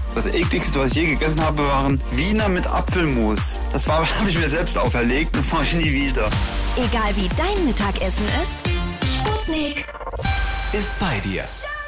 Das ekligste, was ich je gegessen habe, waren Wiener mit Apfelmus. Das habe ich mir selbst auferlegt, das mache ich nie wieder. Egal wie dein Mittagessen ist, Sputnik ist bei dir.